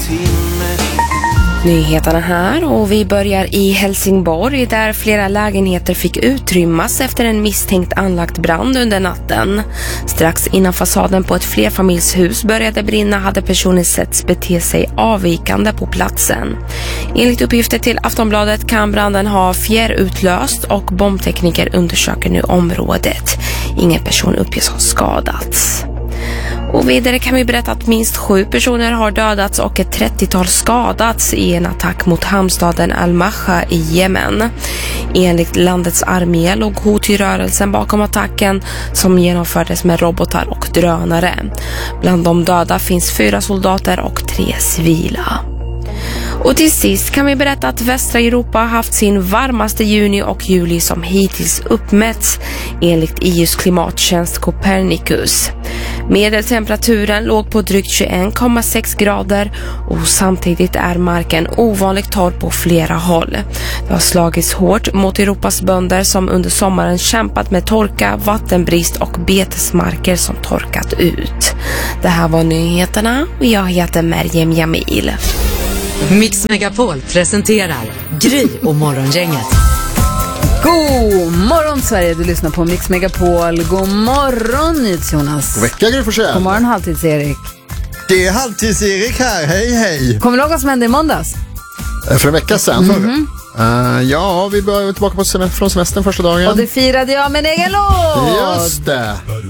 Nyheterna här och vi börjar i Helsingborg där flera lägenheter fick utrymmas efter en misstänkt anlagt brand under natten. Strax innan fasaden på ett flerfamiljshus började brinna hade personen setts bete sig avvikande på platsen. Enligt uppgifter till Aftonbladet kan branden ha fjärrutlöst och bombtekniker undersöker nu området. Ingen person uppges ha skadats. Och vidare kan vi berätta att minst 7 personer har dödats och ett 30-tal skadats i en attack mot hamnstaden Al-Masha i Jemen. Enligt landets armé låg Houthi-rörelsen bakom attacken som genomfördes med robotar och drönare. Bland de döda finns 4 soldater och 3 civila. Och till sist kan vi berätta att västra Europa har haft sin varmaste juni och juli som hittills uppmätts enligt EUs klimattjänst Copernicus. Medeltemperaturen låg på drygt 21,6 grader och samtidigt är marken ovanligt torr på flera håll. Det har slagits hårt mot Europas bönder som under sommaren kämpat med torka, vattenbrist och betesmarker som torkat ut. Det här var nyheterna och jag heter Merjem Jamil. Mix Megapol presenterar Gry och Morgongänget. God morgon Sverige, du lyssnar på Mix Megapol. God morgon Jonas. God vecka Gry Forssell. God morgon Halvtids-Erik. Det är Halvtids-Erik här, hej hej. Kommer du ihåg vad som hände i måndags? För en vecka sedan ja, vi började tillbaka från semestern första dagen. Och det firade jag med en egen låt. Just det.